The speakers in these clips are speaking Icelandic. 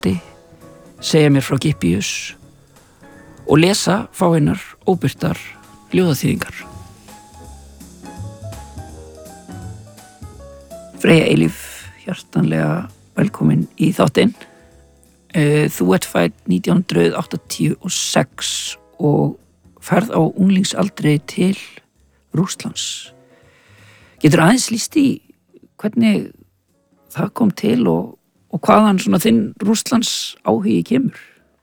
Holti, segja mér frá Gippius og lesa fáeinar óbirtar ljóðaþýðingar. Freyja Eilíf, hjartanlega velkomin í þáttinn. Þú ert fædd 1986 og ferð á unglingsaldri til Rússlands. Getur aðeins lýst í hvernig það kom til og hvaðan svona þinn Rússlands áhugi kemur?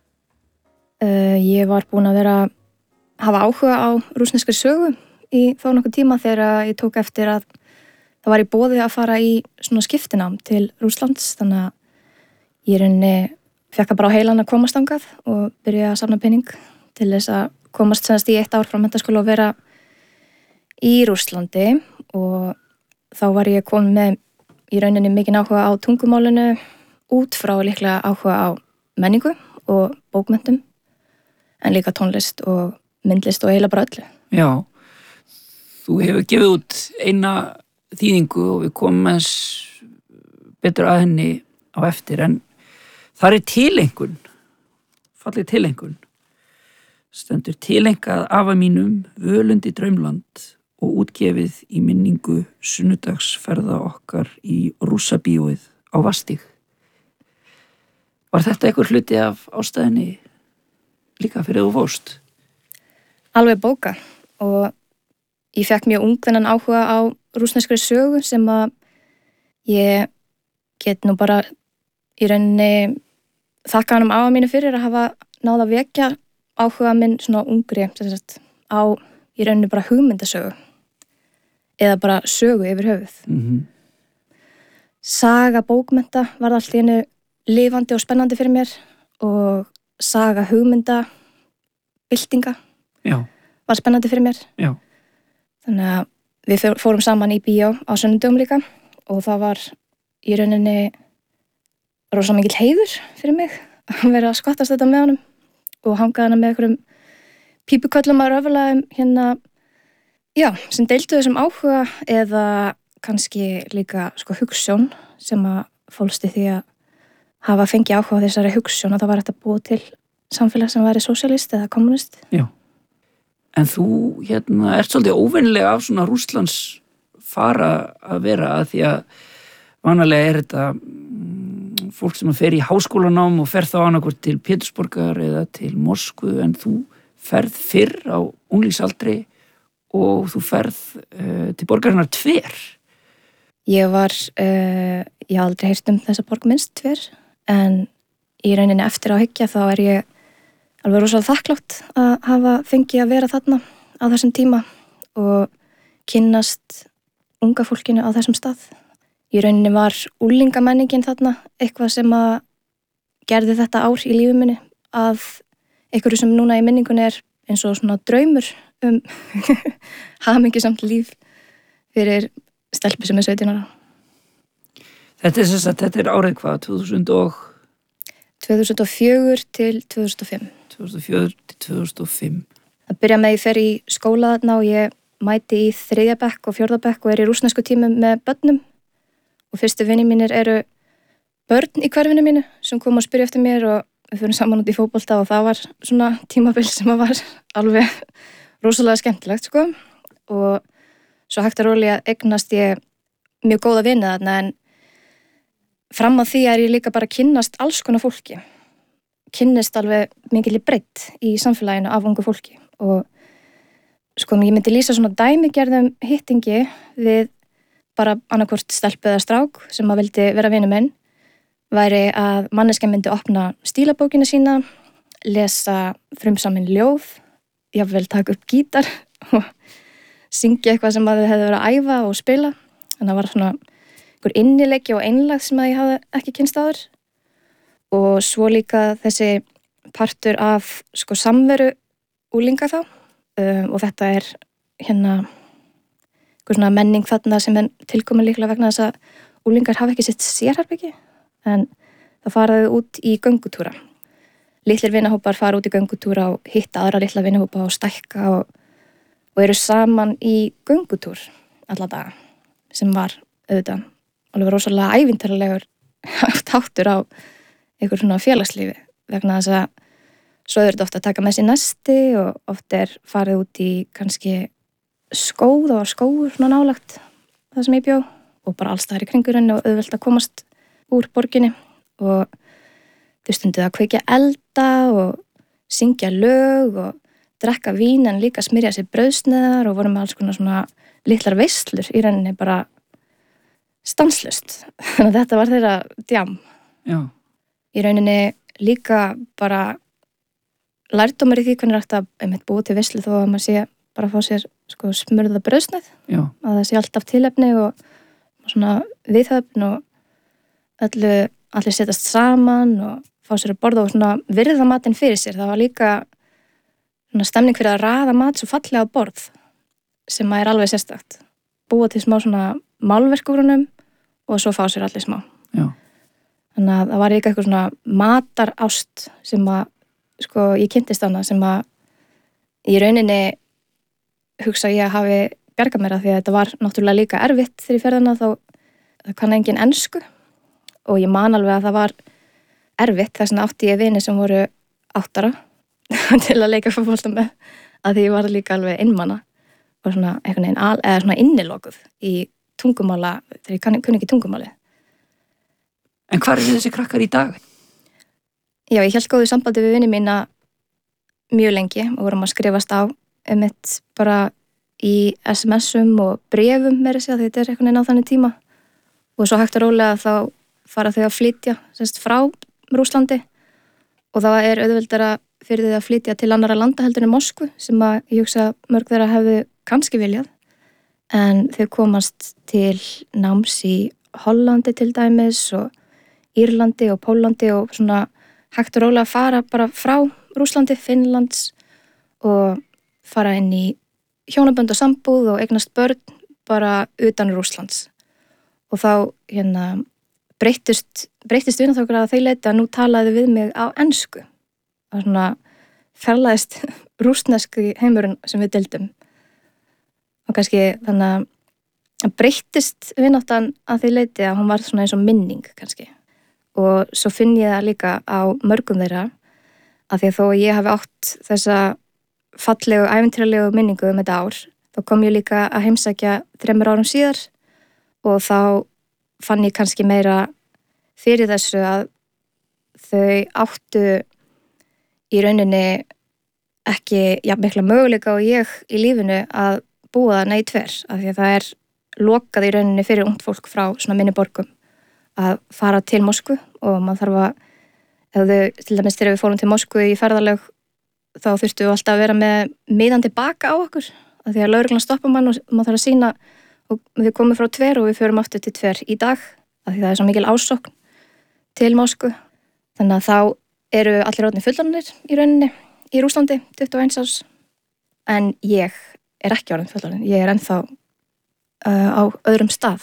Ég var búin að hafa áhuga á rússneskri sögu í þá nokkuð tíma þegar ég tók eftir að það var í boði að fara í svona skiptinám til Rússlands, þannig að ég fekk það bara á heilan að komast þangað og byrja að safna pening til þess að komast í 1 ár frá menntaskóla og vera í Rússlandi, og þá var ég komin með í rauninni mikinn áhuga á tungumálinu út frá líklega áhuga á menningu og bókmenntum, en líka tónlist og myndlist og eiginlega bara öllu. Já, þú hefur gefið út eina þýðingu og við komum eins betur að henni á eftir, en þar tileingun, fallið tileingun, stendur tileinkað afa mínum Völundi Draumland og útgefið í minningu sunnudagsferða okkar í Rússabíóið á Vastíg. Var þetta einhver hluti af ástæðinni líka fyrir þú fórst? Alveg bóka, og ég fekk mjög ung þennan áhuga á rússneskri sögu sem að ég get nú bara í rauninni þakka honum afa mínu fyrir að hafa náð að vekja áhuga minn svona ungri á í rauninni bara hugmyndasögu eða bara sögu yfir höfuð. Saga bókmennta var allt í einu lifandi og spennandi fyrir mér, og saga hugmynda byltinga var spennandi fyrir mér. Já. Þannig að við fórum saman í bíó á sunnudögum líka, og það var í rauninni rosa mikill heiður fyrir mig að vera að skottast þetta með honum og hanga hana með einhverjum pípuköllum að röfla sem deildu þessum áhuga, eða kannski líka hugsjón sem að fólst í því að hafa fengið áhuga á þessari hugsjón að það var hægt að búa til samfélag sem væri sósíalist eða kommunist. Já. En þú ert svolítið óvennilega af svona Rússlands fara að vera, að því að vanalega þetta fólk sem fer í háskólanám og fer þá annarkvort til Pétursborgar eða til Moskvu, en þú ferð fyrr á unglingsaldri og þú ferð til borgarinnar Tver. Ég hef aldrei heyrt þessa borg minnst Tver, en í rauninni eftir á hyggja þá ég alveg rosalega þakklátt að hafa fengið að vera þarna á þessum tíma og kynnast unga fólkinu á þessum stað. Í rauninni var unglingamenningin þarna eitthvað sem að gerði þetta ár í lífi minni að einhverju sem núna í minningunni eins og svona draumur hamingjusamt líf fyrir stelpu sem 17 ára. Þetta árið hvað, 2004 til 2005. 2004 til 2005. Það byrja með ég fer í skóla þarna og ég mæti í 3. bekk og 4. bekk og í rússnesku tímum með börnum, og fyrstu vinir mínir eru börn í hverfinu mínu sem kom og spyrja eftir mér, og við fyrir saman út í fótbolta, og það var svona tímabil sem var alveg rosalega skemmtilegt og svo hægt að rólega eignast ég mjög góða vini þarna, en fram að því ég líka bara kynnast alls konar fólki, kynnist alveg mikil breidd í samfélaginu af ungu fólki, og ég myndi lýsa svona dæmigerðum hittingi við bara annarkvort stelpu eða strák sem að vildi vera vinur minn, væri að manneskja myndi opna stílabókina sína, lesa frumsamin ljóð, jafnvel taka upp gítar og syngja eitthvað sem að þau hefðu verið að æfa og spila. Þannig að það var svona einhver innileiki og einlægð sem að ég hafði ekki kynnst áður, og svo líka þessi partur af samveru unglinga þá, og þetta einhver svona menning þarna sem tilkomin líklega vegna þess að unglingar hafa ekki sitt sérherbyggi, en það faraði út í göngutúra. Litlir vinahópar fara út í göngutúra og hitta aðra litla vinahópa og stækka og eru saman í göngutúr alla daga, sem var auðvitað alveg rosalega ævintýralegur þáttur á einhver svona félagslífi vegna þess að svo er þetta ofta að taka með sér nesti og ofta farið út í kannski skóð og skóur svona nálagt það sem ég bjó og bara alls staðar í kringurinn og auðvelt að komast úr borginni og þau stundu að kveikja elda og syngja lög og drekka vín en líka smyrja sér brauðsneiðar og voru með alls konar svona litlar veislur í rauninni bara stanslaust. Þannig að þetta var þeirra djam. Já. Í rauninni líka bara lærdómur í því hvernig hægt að búa til veislu þó að maður sé bara að fá sér sko, smurða brauðsneið. Já. Að það sé alltaf tilefni og svona viðhöfn og allir setjast saman og fá sér að borða og svona virða matinn fyrir sér. Það var líka svona stemning fyrir að raða mat svo fallega á borð sem er alveg sérstakt. Búa til smá svona málverk úr honum og svo fá sér allir smá. Já. Þannig að það var líka eitthvað svona matarást sem að sko ég kynntist hana sem að í rauninni hugsa ég að hafi bjargað mér að því að þetta var náttúrulega líka erfitt þegar ég ferðana þá kann engin ensku og ég man alveg að það var erfitt þess vegna átti ég vini sem voru 8 ára til að leika fótbolta með að því ég var líka alveg einmana og svona einhvern veginn eða svona innilokuð í tungumála þegar ég kunni ekki tungumáli. En hvar eru þessi krakkar í dag? Já, ég hélt góðu sambandi við vini mína mjög lengi og vorum að skrifast á bara í SMS-um og bréfum meira sig að þetta einhvern veginn á þannig tíma og svo hægt og rólega þá fara þau að flytja frá Rússlandi og það auðveldara fyrir þau að flytja til annara landa heldur en Moskvu sem að ég hugsa mörg þeirra hefðu kannski viljað en þau komast til náms í Hollandi til dæmis og Írlandi og Pólandi og svona hægt og rólega að fara bara frá Rússlandi, Finnlands og fara inn í hjónabönd og sambúð og eignast börn bara utan Rússlands. Og þá breyttist vináttur að þau leita að nú talaði við mig á ensku. Það svona fjarlæðist rússneski heimurinn sem við deildum. Og kannski þannig að breyttist vináttan að þau leiti að hún var svona eins og minning kannski. Og svo finn ég það líka á mörgum þeirra að því að þó ég hafi átt þessa fallegu, ævintýralegu minningu þetta ár, þá kom ég líka að heimsækja 3 árum síðar og þá fann ég kannski meira fyrir þessu að þau áttu í rauninni ekki jafn mikla möguleika og ég í lífinu að búa þarna í tver, af því að það lokað í rauninni fyrir ungt fólk frá svona minni borgum að fara til Moskvu og maður þarf að, til dæmis þegar við fórum til Moskvu í ferðalög þá þurftum við alltaf að vera með miðan tilbaka á okkur af því að lögreglan stoppa mann og maður þarf að sýna og við komum frá tver og við förum aftur til tver í dag af því það svo mikil ásókn til Moskvu þannig að þá allir orðnir fullorðnir í rauninni í Rússlandi 21 árs en ég ekki orðin fullorðin, ég ennþá á öðrum stað.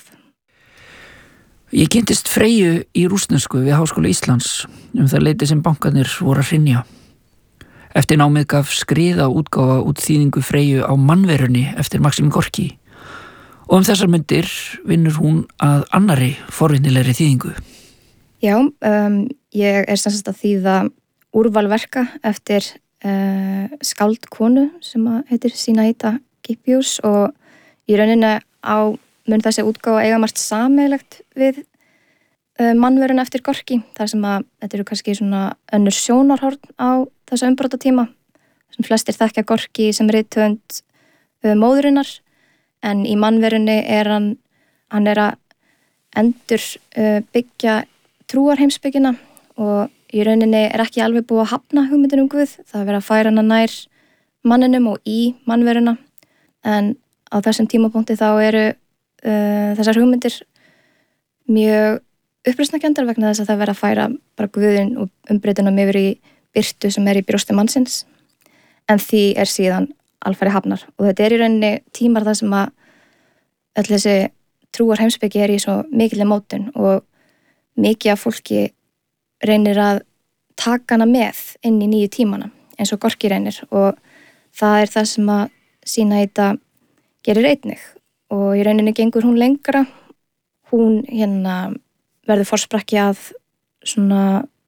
Ég kynntist Freyju í rússnesku við Háskóla Íslands það leyti sem bankarnir voru að hrynja. Eftir námið gaf Skriða útgáfa út þýðingu Freyju á Mannverunni eftir Maxim Gorki og þessar myndir vinnur hún að annarri forvitnilegri þýðingu. Já, ég sem sagt að þýða úrvalverka eftir skáldkonu sem heitir Sinaíta Gipius og í rauninni mun þessi útgáfa eiga margt sameiginlegt við Mannveruna eftir Gorki þar sem að þetta eru kannski svona önnur sjónarhorn á þessu umbrotatíma sem flestir þekkja Gorki sem rithöfund móðurinnar en í Mannverunni hann að endur byggja trúarheimsbyggina og í rauninni ekki alveg búið að hafna hugmyndin Guð, það verið að færa hana nær manninum og í Mannveruna en á þessum tímapunkti þá eru þessar hugmyndir mjög uppreisnarkenndar vegna þess að það verið að færa bara Guðinn og umbreytunum yfir í birtu sem í brjósti mannsins en því síðan alfarið hafnar og þetta í rauninni tímar þar sem að öll þessi trúar heimspeki í svo mikilli mótun og mikið af fólki reynir að taka hana með inn í nýju tímana eins og Gorki reynir og það það sem að Sinaíta gerir einnig og í rauninni gengur hún lengra hún verður forsprakki að svona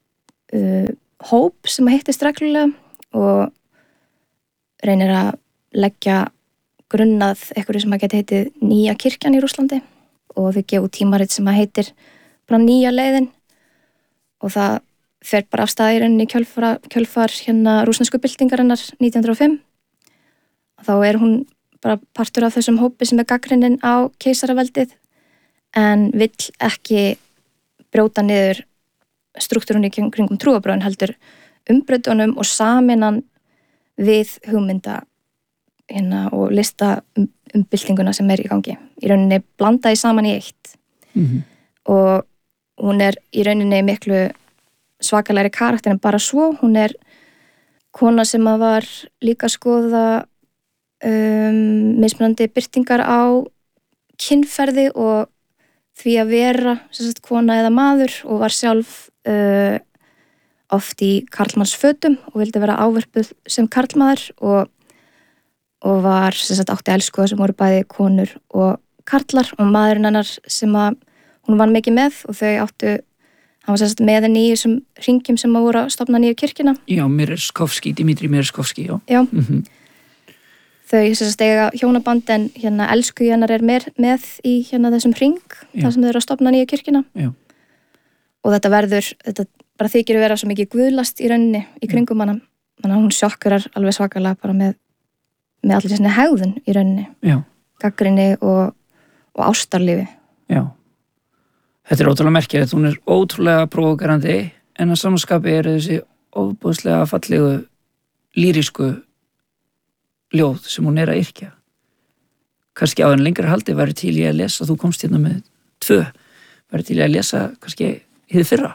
hóp sem hittist reglulega og reynir að leggja grunnað einhverju sem að geta heitið Nýja kirkjan í Rússlandi og þau gefa út tímarit sem að heitir bara Nýja leiðin og það fer bara af stað í rauninni kjölfar hérna rússnesku byltingarinnar 1905 og þá hún bara partur af þessum hópi sem gagnrýninn á keisaraveldið en vill ekki brjóta niður struktúrunni kringum trúarbrögðin heldur umbreytunum og saminnan við hugmynda hérna og lista byltinguna sem í gangi. Í rauninni blandaði saman í eitt. Og hún í rauninni miklu svakalegri karakter en bara svo. Hún kona sem að var líka að skoða mismunandi birtingar á kynferði og því að vera sem sagt kona eða maður og var sjálf oft í karlmannsfötum og vildi vera áverpuð sem karlmaður og var sem sagt átti elskuða sem voru bæði konur og karlar og maðurinn hennar sem að hún vann mikið með og þau hann var sem sagt með henni í þessum hringjum sem að voru að stofna Nýju kirkjuna. Já, Dmitri Mirskovski, já. Já. Þau sem sagt eiga hjónaband en hérna elskuði hennar með í hérna þessum hring þar sem þau eru að stofna Nýju kirkjuna. Já. Og þetta bara þykir að vera svo mikið guðlast í rauninni í kringum hana. Þannig að hún sjokkurar alveg svakalega bara með allir sinni hegðun í rauninni. Já. Gagnrýni og ástarlífi. Já. Þetta ótrúlega merkilegt. Hún ótrúlega próvokerandi en að samanskapi þessi ofboðslega fallegu lýrísku ljóð sem hún að yrkja. Kannski á en lengra haldi væri til í að lesa, þú komst hérna með 2, væri til í að lesa kannski hið fyrra.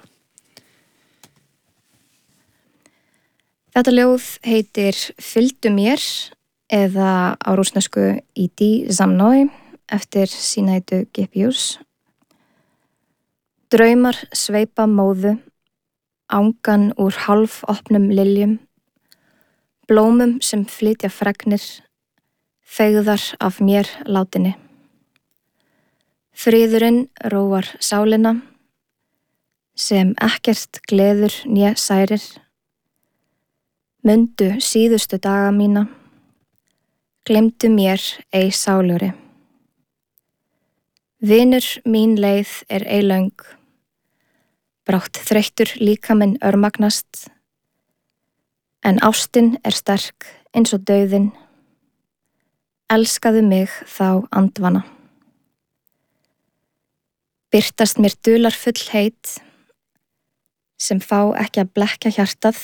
Þetta ljóð heitir Fylgdu mér eða á rússnesku Idi za mной eftir Sinaitu Gippius. Draumar sveipa móðu, angan úr hálfopnum liljum, blómum sem flytja fregnir, feigðar af mér látinni. Friðurinn róar sálina, sem ekkert gleður né særir. Mundu síðustu daga mína, gleymdu mér ei sáluri. Vinur mín leið ei löng, brátt þreyttur líkaminn örmagnast, en ástin sterk eins og dauðinn, elskaðu mig þá andvana. Birtast mér dularfull heit, sem fá ekki að blekkja hjartað,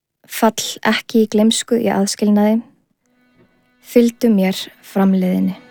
fall ekki í gleymsku í aðskilnaði, fylgdu mér framleiðinni.